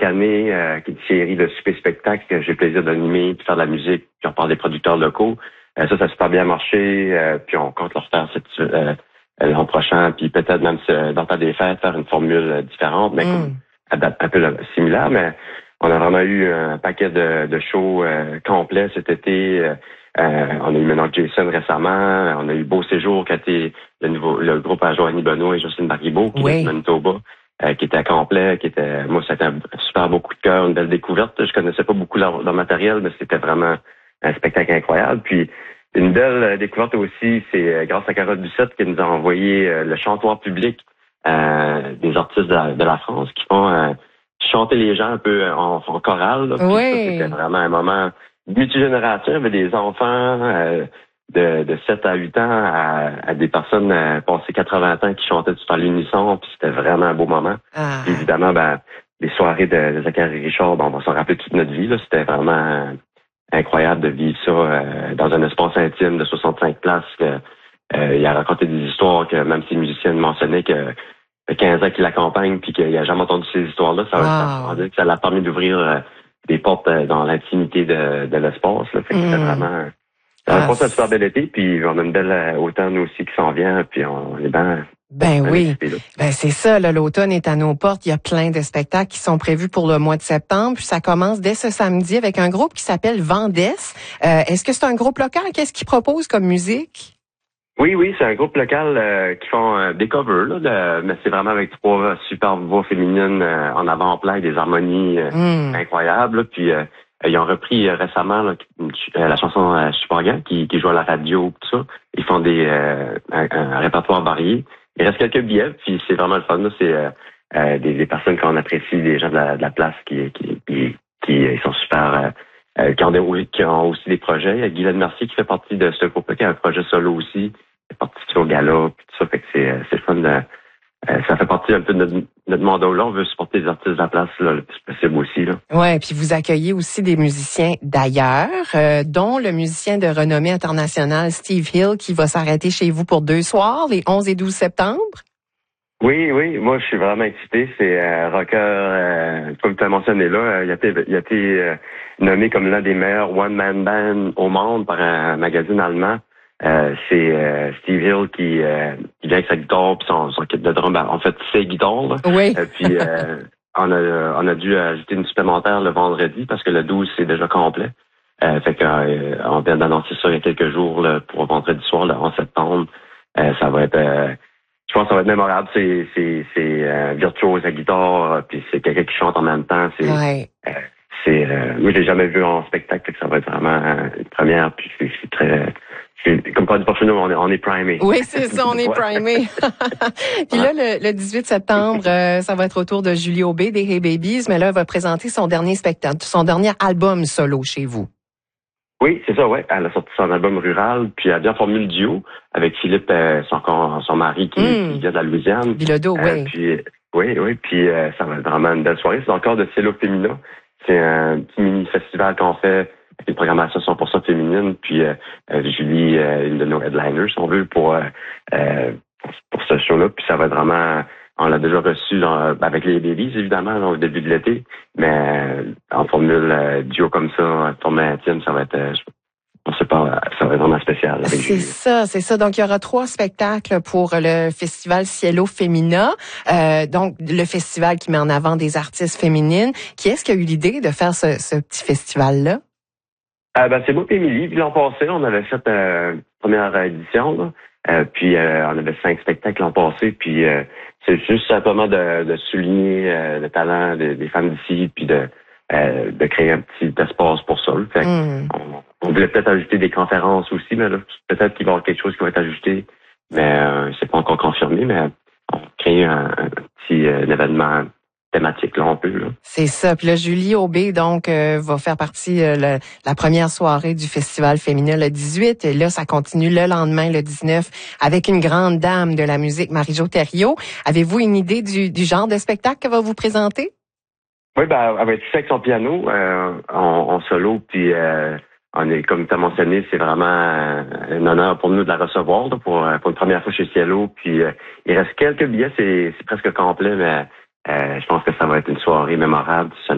année, qui est une série de super-spectacles que j'ai le plaisir d'animer, puis faire de la musique, puis on parle des producteurs locaux. Ça a super bien marché, puis on compte le refaire l'an prochain, puis peut-être même dans le temps des fêtes, faire une formule différente, mais un peu similaire, mais on a vraiment eu un paquet de shows complets cet été. On a eu maintenant Jason récemment, on a eu Beau Séjour qui a été le groupe à Joanie Benoît et Jocelyne Baribeau qui est de Manitoba, qui était complet, moi c'était un super beau coup de cœur, une belle découverte. Je connaissais pas beaucoup leur matériel, mais c'était vraiment un spectacle incroyable. Puis une belle découverte aussi, c'est grâce à Carole Ducette qui nous a envoyé le chantoir public des artistes de la France qui font chanter les gens un peu en chorale. Là. Puis ça, c'était vraiment un moment multigénération. Il y avait des enfants de 7 à 8 ans à des personnes passées 80 ans qui chantaient tout à l'unisson. Puis c'était vraiment un beau moment. Puis évidemment, les soirées de Zachary Richard, on va s'en rappeler toute notre vie. Là. C'était vraiment incroyable de vivre ça dans un espace intime de 65 places. Il a raconté des histoires que même ses musiciens mentionnaient que 15 ans qu'il l'accompagne puis qu'il n'a jamais entendu ces histoires-là. Ça l'a permis d'ouvrir des portes dans l'intimité de l'espace. Là. Fait que c'était vraiment... On passe un super bel été, puis on a une belle automne aussi qui s'en vient, puis on est bien... oui, c'est ça, là, l'automne est à nos portes. Il y a plein de spectacles qui sont prévus pour le mois de septembre. Puis ça commence dès ce samedi avec un groupe qui s'appelle Vendès. Est-ce que c'est un groupe local? Qu'est-ce qu'ils proposent comme musique? Oui, c'est un groupe local qui font des covers, là, mais c'est vraiment avec 3 super voix féminines en avant-plan et des harmonies incroyables. Là, puis ils ont repris récemment là, la chanson Chupagan qui joue à la radio, tout ça. Ils font un répertoire varié. Il reste quelques billets, puis c'est vraiment le fun. Là, c'est des personnes qu'on apprécie, des gens de la place qui sont super... qui ont aussi des projets. Il y a Guylaine Mercier qui fait partie de ce groupe-là, qui a un projet solo aussi. Il fait partie au gala, puis tout ça. Fait que c'est le fun. Ça fait partie un peu de notre mandat là. On veut supporter les artistes de la place là, le plus possible aussi. Là. Ouais, puis vous accueillez aussi des musiciens d'ailleurs, dont le musicien de renommée internationale Steve Hill qui va s'arrêter chez vous pour 2 soirs, les 11 et 12 septembre. Oui, moi je suis vraiment excité. C'est un rocker, comme tu as mentionné là, il a été nommé comme l'un des meilleurs one-man band au monde par un magazine allemand. C'est Steve Hill qui vient avec sa guitare puis son kit de drum. En fait, ses guitares. Là. Oui. Puis on a dû ajouter une supplémentaire le vendredi parce que le 12 c'est déjà complet. Fait que on vient d'annoncer ça il y a quelques jours là, pour vendredi soir, le 11 septembre. Ça va être je pense que ça va être mémorable. C'est virtuose à guitare, puis c'est quelqu'un qui chante en même temps. Moi, je l'ai jamais vu en spectacle, que ça va être vraiment une première. Puis c'est très... Comme pas du parfum, on est primé. Oui, c'est ça, on est primé. Puis là, le 18 septembre, ça va être au tour de Julie Aubé des Hey Babies, mais là, elle va présenter son dernier spectacle, son dernier album solo chez vous. Oui, c'est ça, ouais. Elle a sorti son album Rural, puis elle a bien formé le duo avec Philippe, son mari qui vient de la Louisiane. Bilodeau, oui. Puis ça va être vraiment une belle soirée. C'est encore de Cielo Femina. C'est un petit mini-festival qu'on fait avec une programmation 100% féminine. Puis Julie, une de nos headliners, si on veut, pour ce show-là. Puis ça va être vraiment... On l'a déjà reçu avec les Babies, évidemment, au début de l'été. Mais en formule duo comme ça, en formule intime, ça va être... on sait pas, ça va être vraiment spécial. C'est ça. Donc, il y aura 3 spectacles pour le festival Cielo Femina. Donc, le festival qui met en avant des artistes féminines. Qui est-ce qui a eu l'idée de faire ce petit festival-là? C'est moi et Émilie. Puis l'an passé, on avait fait première édition, là. Puis on avait 5 spectacles l'an passé. Puis c'est juste simplement de souligner le talent des femmes d'ici, puis de créer un petit espace pour ça. Fait on voulait peut-être ajouter des conférences aussi, mais là, peut-être qu'il va y avoir quelque chose qui va être ajouté, mais c'est pas encore confirmé, mais on crée un petit événement thématique, là, on peut. Là. C'est ça. Puis là, Julie Aubé, donc, va faire partie la première soirée du Festival féminin le 18. Et là, ça continue le lendemain, le 19, avec une grande dame de la musique, Marie-Jo Thériault. Avez-vous une idée du genre de spectacle qu'elle va vous présenter? Oui, elle va être avec son piano en solo, puis on est, comme tu as mentionné, c'est vraiment un honneur pour nous de la recevoir là, pour une première fois chez Cielo. Puis il reste quelques billets, c'est presque complet, mais je pense que ça va être une soirée mémorable.